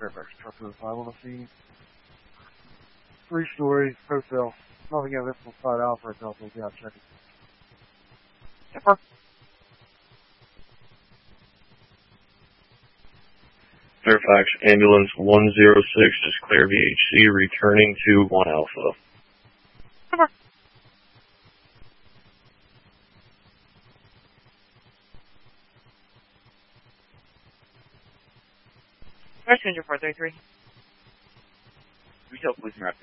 Fairfax truck to the 5 on the scene. 3-story hotel. Nothing evident from 5 Alpha right now, so yeah, check it. Chipper. Fairfax Ambulance 106 is clear VHC, returning to 1 Alpha. Chipper. Rescue 433. Retail Police Interrupt